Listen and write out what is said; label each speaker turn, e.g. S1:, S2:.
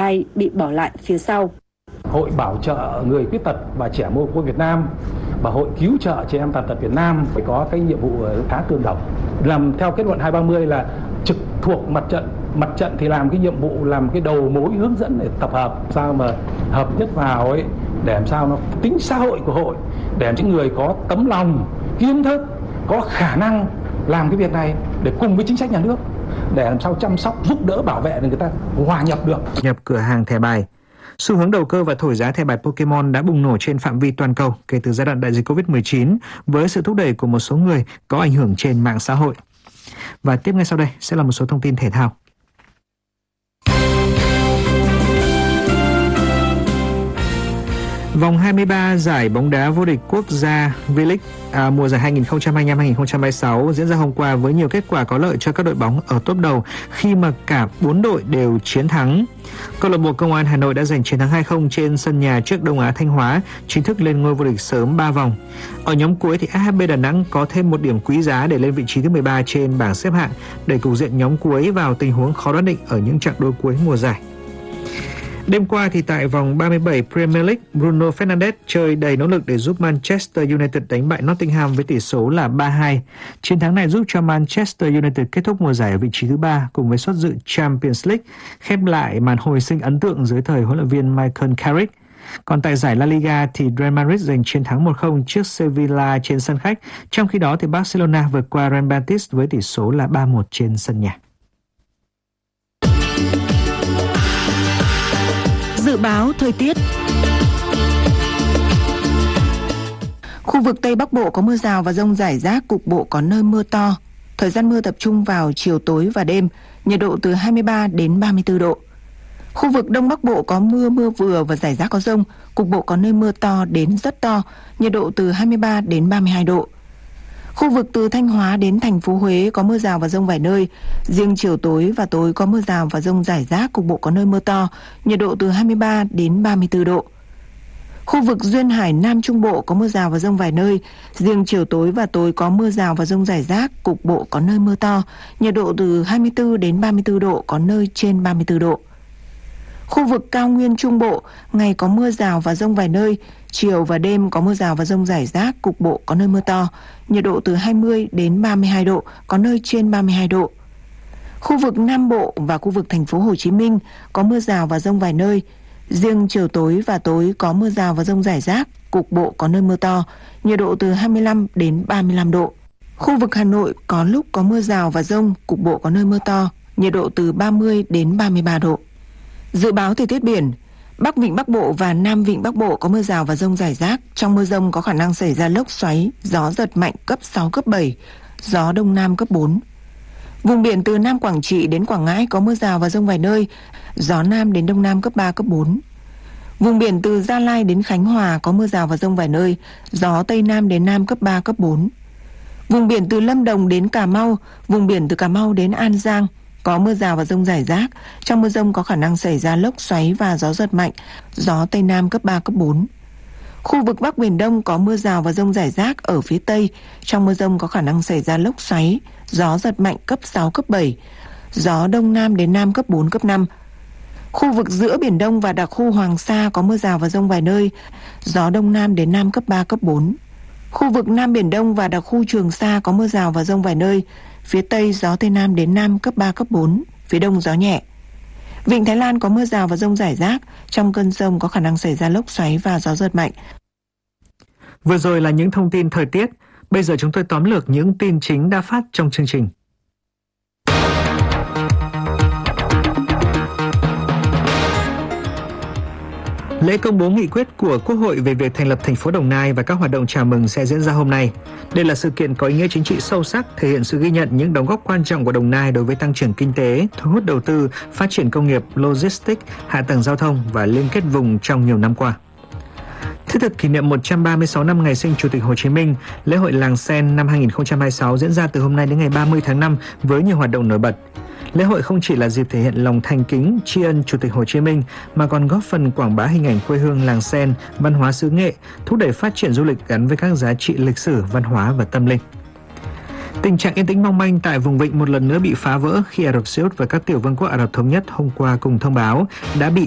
S1: ai bị bỏ lại phía sau.
S2: Hội Bảo trợ người khuyết tật và trẻ mồ côi Việt Nam và Hội Cứu trợ trẻ em tàn tật Việt Nam phải có cái nhiệm vụ khá tương đồng. Làm theo kết luận 230 là trực thuộc mặt trận thì làm cái nhiệm vụ làm cái đầu mối hướng dẫn để tập hợp sao mà hợp nhất vào ấy, để làm sao nó tính xã hội của hội, để những người có tấm lòng, kiến thức, có khả năng làm cái việc này để cùng với chính sách nhà nước để làm sao chăm sóc, giúp đỡ, bảo vệ để người ta hòa nhập được.
S3: Nhập cửa hàng thẻ bài. Xu hướng đầu cơ và thổi giá thẻ bài Pokemon đã bùng nổ trên phạm vi toàn cầu kể từ giai đoạn đại dịch Covid-19 với sự thúc đẩy của một số người có ảnh hưởng trên mạng xã hội. Và tiếp ngay sau đây sẽ là một số thông tin thể thao. Vòng 23 giải bóng đá vô địch quốc gia V-League mùa giải 2025-2026 diễn ra hôm qua với nhiều kết quả có lợi cho các đội bóng ở top đầu khi mà cả 4 đội đều chiến thắng. Câu lạc bộ Công an Hà Nội đã giành chiến thắng 2-0 trên sân nhà trước Đông Á Thanh Hóa, chính thức lên ngôi vô địch sớm 3 vòng. Ở nhóm cuối thì AHB Đà Nẵng có thêm một điểm quý giá để lên vị trí thứ 13 trên bảng xếp hạng, đẩy cục diện nhóm cuối vào tình huống khó đoán định ở những trận đối cuối mùa giải. Đêm qua thì tại vòng 37 Premier League, Bruno Fernandes chơi đầy nỗ lực để giúp Manchester United đánh bại Nottingham với tỷ số là 3-2. Chiến thắng này giúp cho Manchester United kết thúc mùa giải ở vị trí thứ 3 cùng với suất dự Champions League, khép lại màn hồi sinh ấn tượng dưới thời huấn luyện viên Michael Carrick. Còn tại giải La Liga thì Real Madrid giành chiến thắng 1-0 trước Sevilla trên sân khách, trong khi đó thì Barcelona vượt qua Real Betis với tỷ số là 3-1 trên sân nhà.
S4: Dự báo thời tiết. Khu vực Tây Bắc Bộ có mưa rào và dông rải rác, cục bộ có nơi mưa to. Thời gian mưa tập trung vào chiều tối và đêm, nhiệt độ từ 23 đến 34 độ. Khu vực Đông Bắc Bộ có mưa vừa và rải rác có dông, cục bộ có nơi mưa to đến rất to, nhiệt độ từ 23 đến 32 độ. Khu vực từ Thanh Hóa đến thành phố Huế có mưa rào và dông vài nơi, riêng chiều tối và tối có mưa rào và dông rải rác, cục bộ có nơi mưa to, nhiệt độ từ 23 đến 34 độ. Khu vực Duyên Hải Nam Trung Bộ có mưa rào và dông vài nơi, riêng chiều tối và tối có mưa rào và dông rải rác, cục bộ có nơi mưa to, nhiệt độ từ 24 đến 34 độ, có nơi trên 34 độ. Khu vực Cao Nguyên Trung Bộ, ngày có mưa rào và dông vài nơi, chiều và đêm có mưa rào và dông rải rác, cục bộ có nơi mưa to, nhiệt độ từ 20 đến 32 độ, có nơi trên 32 độ. Khu vực Nam Bộ và khu vực thành phố Hồ Chí Minh có mưa rào và dông vài nơi, riêng chiều tối và tối có mưa rào và dông rải rác, cục bộ có nơi mưa to, nhiệt độ từ 25 đến 35 độ. Khu vực Hà Nội có lúc có mưa rào và dông, cục bộ có nơi mưa to, nhiệt độ từ 30 đến 33 độ. Dự báo thời tiết biển. Bắc Vịnh Bắc Bộ và Nam Vịnh Bắc Bộ có mưa rào và dông rải rác. Trong mưa dông có khả năng xảy ra lốc xoáy, gió giật mạnh cấp 6, cấp 7, gió Đông Nam cấp 4. Vùng biển từ Nam Quảng Trị đến Quảng Ngãi có mưa rào và dông vài nơi, gió Nam đến Đông Nam cấp 3, cấp 4. Vùng biển từ Gia Lai đến Khánh Hòa có mưa rào và dông vài nơi, gió Tây Nam đến Nam cấp 3, cấp 4. Vùng biển từ Lâm Đồng đến Cà Mau, vùng biển từ Cà Mau đến An Giang có mưa rào và dông rải rác. Trong mưa dông có khả năng xảy ra lốc xoáy và gió giật mạnh, gió Tây Nam cấp 3, cấp 4. Khu vực Bắc Biển Đông có mưa rào và dông rải rác ở phía Tây. Trong mưa dông có khả năng xảy ra lốc xoáy, gió giật mạnh cấp 6, cấp 7, gió Đông Nam đến Nam cấp 4, cấp 5. Khu vực giữa Biển Đông và đặc khu Hoàng Sa có mưa rào và dông vài nơi, gió Đông Nam đến Nam cấp 3, cấp 4. Khu vực Nam Biển Đông và đặc khu Trường Sa có mưa rào và dông vài nơi, phía Tây gió Tây Nam đến Nam cấp 3, cấp 4, phía Đông gió nhẹ. Vịnh Thái Lan có mưa rào và dông rải rác, trong cơn dông có khả năng xảy ra lốc xoáy và gió giật mạnh.
S3: Vừa rồi là những thông tin thời tiết, bây giờ chúng tôi tóm lược những tin chính đã phát trong chương trình. Lễ công bố nghị quyết của Quốc hội về việc thành lập thành phố Đồng Nai và các hoạt động chào mừng sẽ diễn ra hôm nay. Đây là sự kiện có ý nghĩa chính trị sâu sắc, thể hiện sự ghi nhận những đóng góp quan trọng của Đồng Nai đối với tăng trưởng kinh tế, thu hút đầu tư, phát triển công nghiệp, logistics, hạ tầng giao thông và liên kết vùng trong nhiều năm qua. Thiết thực kỷ niệm 136 năm ngày sinh Chủ tịch Hồ Chí Minh, lễ hội Làng Sen năm 2026 diễn ra từ hôm nay đến ngày 30 tháng 5 với nhiều hoạt động nổi bật. Lễ hội không chỉ là dịp thể hiện lòng thành kính, tri ân Chủ tịch Hồ Chí Minh mà còn góp phần quảng bá hình ảnh quê hương Làng Sen, văn hóa xứ Nghệ, thúc đẩy phát triển du lịch gắn với các giá trị lịch sử, văn hóa và tâm linh. Tình trạng yên tĩnh mong manh tại vùng vịnh một lần nữa bị phá vỡ khi Ả Rập Xê Út và các tiểu vương quốc Ả Rập Thống Nhất hôm qua cùng thông báo đã bị